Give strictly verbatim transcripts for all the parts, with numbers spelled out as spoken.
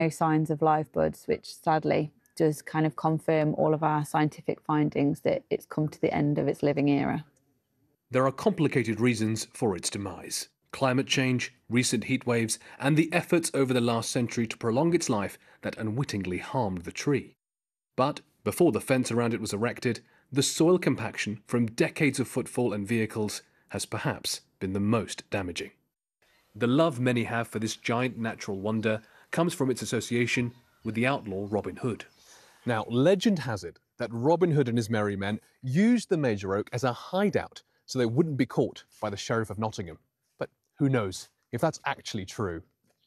no signs of live buds, which sadly does kind of confirm all of our scientific findings that it's come to the end of its living era. There are complicated reasons for its demise. Climate change, recent heat waves, and the efforts over the last century to prolong its life that unwittingly harmed the tree. But before the fence around it was erected, the soil compaction from decades of footfall and vehicles has perhaps been the most damaging. The love many have for this giant natural wonder comes from its association with the outlaw Robin Hood. Now, legend has it that Robin Hood and his merry men used the Major Oak as a hideout so they wouldn't be caught by the Sheriff of Nottingham. But who knows if that's actually true.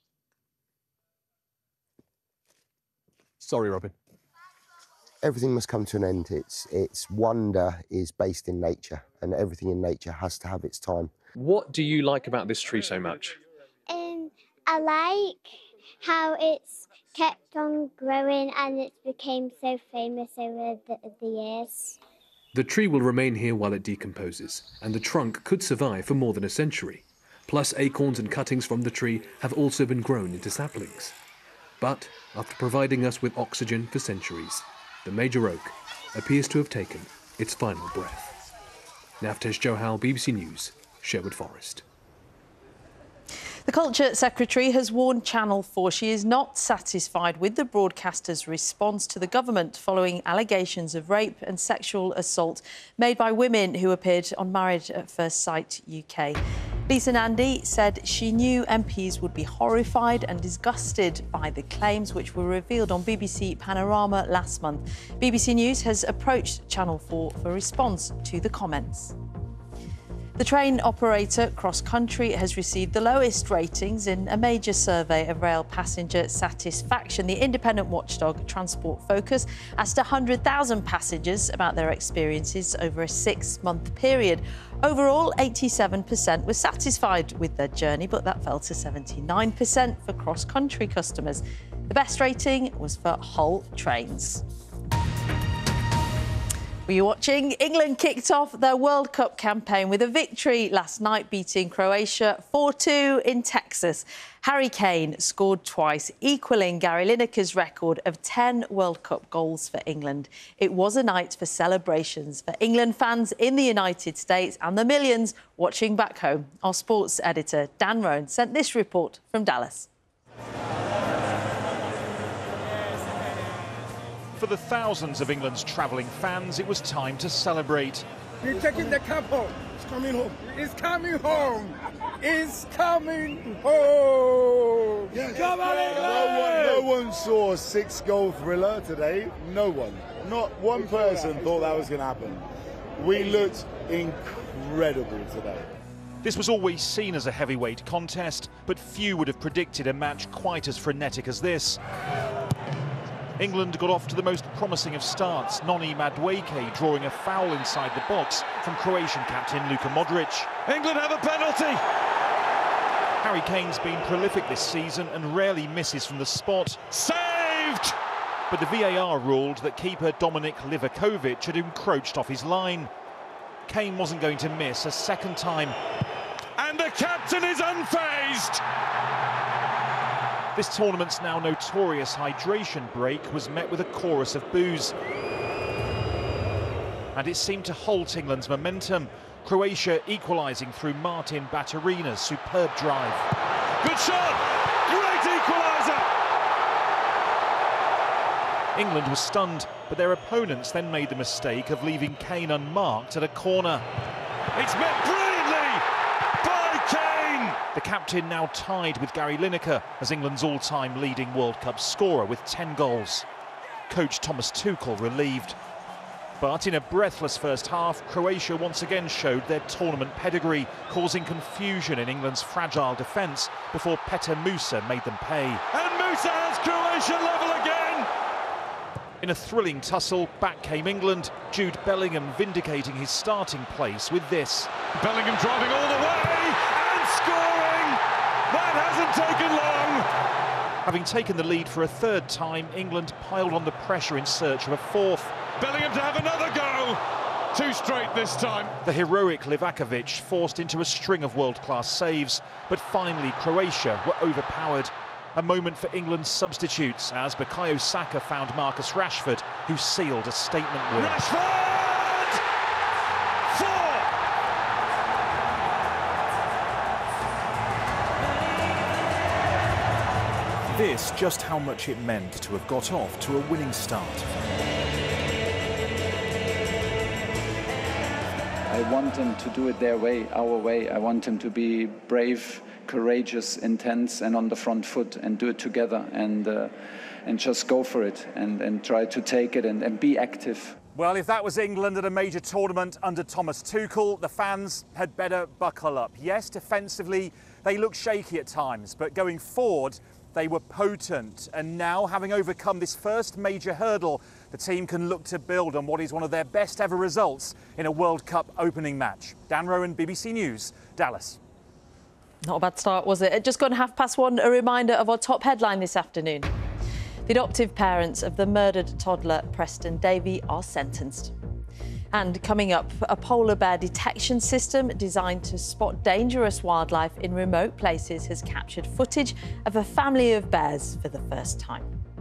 Sorry, Robin. Everything must come to an end. Its, its wonder is based in nature, and everything in nature has to have its time. What do you like about this tree so much? Um, I like how it's kept on growing and it became so famous over the, the years. The tree will remain here while it decomposes, and the trunk could survive for more than a century. Plus, acorns and cuttings from the tree have also been grown into saplings. But after providing us with oxygen for centuries, the Major Oak appears to have taken its final breath. Navtesh Johal, B B C News, Sherwood Forest. The Culture Secretary has warned Channel four she is not satisfied with the broadcaster's response to the government following allegations of rape and sexual assault made by women who appeared on Married at First Sight U K. Lisa Nandy said she knew M Ps would be horrified and disgusted by the claims which were revealed on B B C Panorama last month. B B C News has approached Channel four for response to the comments. The train operator Cross Country has received the lowest ratings in a major survey of rail passenger satisfaction. The independent watchdog Transport Focus asked one hundred thousand passengers about their experiences over a six-month period. Overall, eighty-seven percent were satisfied with their journey, but that fell to seventy-nine percent for Cross Country customers. The best rating was for Hull Trains. Were you watching? England kicked off their World Cup campaign with a victory last night, beating Croatia four two in Texas. Harry Kane scored twice, equalling Gary Lineker's record of ten World Cup goals for England. It was a night for celebrations for England fans in the United States and the millions watching back home. Our sports editor, Dan Roan, sent this report from Dallas. For the thousands of England's travelling fans, it was time to celebrate. You're taking the cup home. It's coming home. It's coming home. It's coming home. Yes. Come on, England! No one, no one saw a six-goal thriller today. No one. Not one person thought that was going to happen. We looked incredible today. This was always seen as a heavyweight contest, but few would have predicted a match quite as frenetic as this. England got off to the most promising of starts, Noni Madueke drawing a foul inside the box from Croatian captain Luka Modric. England have a penalty! Harry Kane's been prolific this season and rarely misses from the spot. Saved! But the V A R ruled that keeper Dominik Livakovic had encroached off his line. Kane wasn't going to miss a second time. And the captain is unfazed! This tournament's now notorious hydration break was met with a chorus of boos. And it seemed to halt England's momentum. Croatia equalising through Martin Baturina's superb drive. Good shot! Great equaliser! England was stunned, but their opponents then made the mistake of leaving Kane unmarked at a corner. It's met brilliantly by Kane! The captain now tied with Gary Lineker as England's all-time leading World Cup scorer with ten goals. Coach Thomas Tuchel relieved. But in a breathless first half, Croatia once again showed their tournament pedigree, causing confusion in England's fragile defence before Petr Musa made them pay. And Musa has Croatia level again! In a thrilling tussle, back came England, Jude Bellingham vindicating his starting place with this. Bellingham driving all the way and scoring! That hasn't taken long! Having taken the lead for a third time, England piled on the pressure in search of a fourth. Bellingham to have another go! Two straight this time. The heroic Livakovic forced into a string of world-class saves, but finally Croatia were overpowered. a moment for England's substitutes as Bukayo Saka found Marcus Rashford, who sealed a statement win. Rashford! Four! This just how much it meant to have got off to a winning start. I want them to do it their way, our way. I want them to be brave, courageous, intense, and on the front foot, and do it together, and uh, and just go for it, and, and try to take it, and, and be active. Well, if that was England at a major tournament under Thomas Tuchel, the fans had better buckle up. Yes, defensively, they look shaky at times, but going forward, they were potent. And now, having overcome this first major hurdle, the team can look to build on what is one of their best ever results in a World Cup opening match. Dan Rowan, B B C News, Dallas. Not a bad start, was it? At just gone half past one, a reminder of our top headline this afternoon. The adoptive parents of the murdered toddler Preston Davey are sentenced. And coming up, a polar bear detection system designed to spot dangerous wildlife in remote places has captured footage of a family of bears for the first time.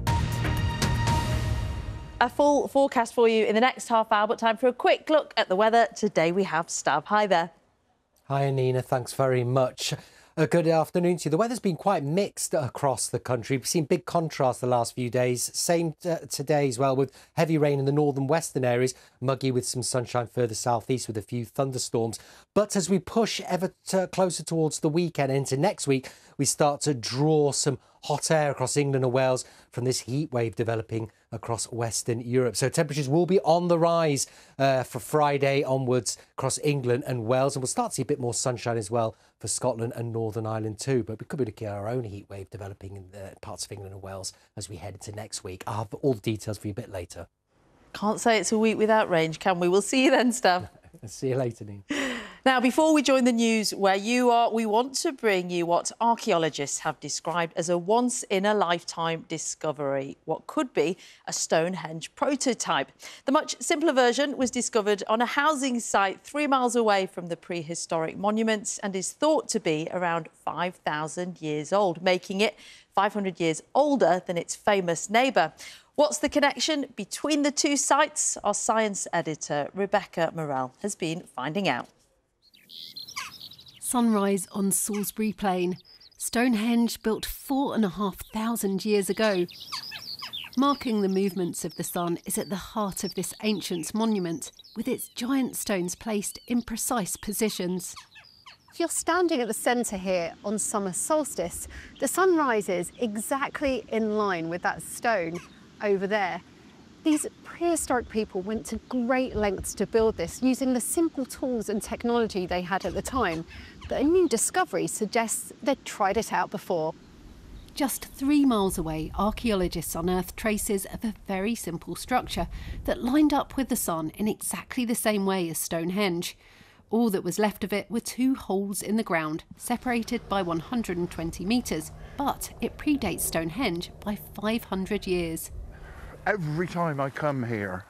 A full forecast for you in the next half hour, but time for a quick look at the weather. Today we have Stab. Hi there. Hi, Nina. Thanks very much. A good afternoon to you. The weather's been quite mixed across the country. We've seen big contrast the last few days. Same uh, today as well, with heavy rain in the northern western areas, muggy with some sunshine further southeast with a few thunderstorms. But as we push ever t- closer towards the weekend into next week, we start to draw some hot air across England and Wales from this heat wave developing across Western Europe. So temperatures will be on the rise uh, for Friday onwards across England and Wales. And we'll start to see a bit more sunshine as well for Scotland and Northern Ireland too. But we could be looking at our own heat wave developing in the parts of England and Wales as we head into next week. I'll have all the details for you a bit later. Can't say it's a week without range, can we? We'll see you then, Stav. See you later, Nina. Now, before we join the news where you are, we want to bring you what archaeologists have described as a once-in-a-lifetime discovery, what could be a Stonehenge prototype. The much simpler version was discovered on a housing site three miles away from the prehistoric monuments and is thought to be around five thousand years old, making it five hundred years older than its famous neighbour. What's the connection between the two sites? Our science editor, Rebecca Morell, has been finding out. Sunrise on Salisbury Plain. Stonehenge built four and a half thousand years ago. Marking the movements of the sun is at the heart of this ancient monument, with its giant stones placed in precise positions. If you're standing at the centre here on summer solstice, the sun rises exactly in line with that stone over there. These prehistoric people went to great lengths to build this using the simple tools and technology they had at the time. But a new discovery suggests they'd tried it out before. Just three miles away, archaeologists unearthed traces of a very simple structure that lined up with the sun in exactly the same way as Stonehenge. All that was left of it were two holes in the ground, separated by one hundred twenty metres, but it predates Stonehenge by five hundred years. Every time I come here,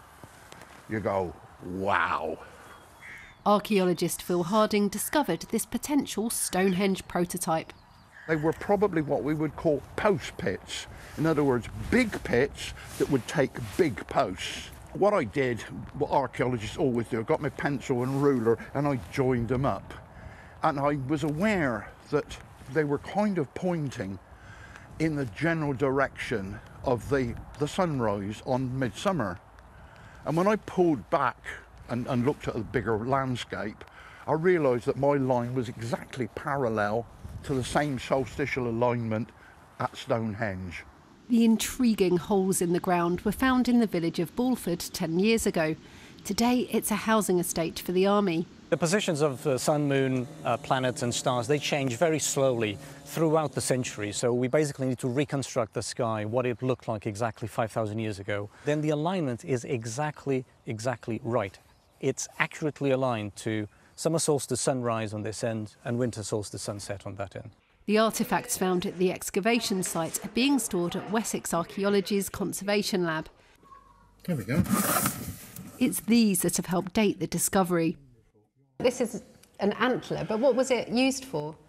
you go, wow. Archaeologist Phil Harding discovered this potential Stonehenge prototype. They were probably what we would call post pits. In other words, big pits that would take big posts. What I did, what archaeologists always do, I got my pencil and ruler and I joined them up. And I was aware that they were kind of pointing in the general direction of the, the sunrise on midsummer. And when I pulled back and, and looked at a bigger landscape, I realised that my line was exactly parallel to the same solstitial alignment at Stonehenge. The intriguing holes in the ground were found in the village of Bulford ten years ago. Today, it's a housing estate for the army. The positions of uh, sun, moon, uh, planets and stars, they change very slowly throughout the century. So we basically need to reconstruct the sky, what it looked like exactly five thousand years ago. Then the alignment is exactly, exactly right. It's accurately aligned to summer solstice sunrise on this end and winter solstice sunset on that end. The artefacts found at the excavation site are being stored at Wessex Archaeology's Conservation Lab. There we go. It's these that have helped date the discovery. This is an antler, but what was it used for?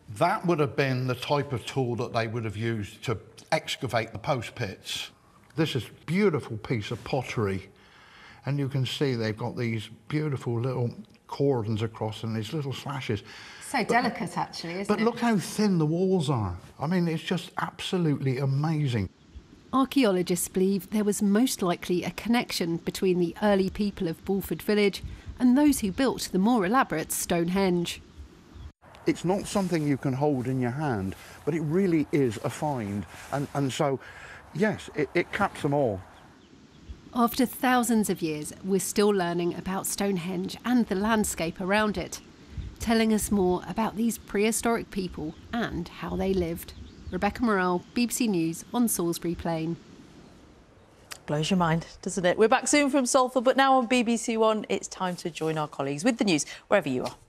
That would have been the type of tool that they would have used to excavate the post pits. This is a beautiful piece of pottery, and you can see they've got these beautiful little cordons across and these little slashes. So but, delicate, actually, isn't but it? But look how thin the walls are. I mean, it's just absolutely amazing. Archaeologists believe there was most likely a connection between the early people of Bulford Village and those who built the more elaborate Stonehenge. It's not something you can hold in your hand, but it really is a find. And, and so, yes, it, it caps them all. After thousands of years, we're still learning about Stonehenge and the landscape around it, telling us more about these prehistoric people and how they lived. Rebecca Morrell, B B C News on Salisbury Plain. Blows your mind, doesn't it? We're back soon from Salford, but now on B B C One, it's time to join our colleagues with the news, wherever you are.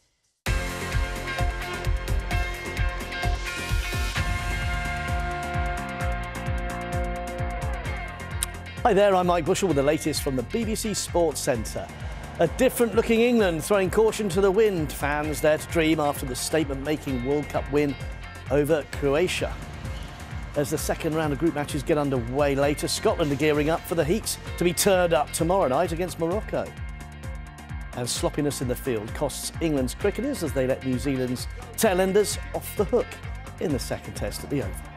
Hi there, I'm Mike Bushell with the latest from the B B C Sports Centre. A different-looking England throwing caution to the wind. Fans dare to dream after the statement-making World Cup win over Croatia. As the second round of group matches get underway later, Scotland are gearing up for the heat to be turned up tomorrow night against Morocco. And sloppiness in the field costs England's cricketers as they let New Zealand's tailenders off the hook in the second test at the Oval.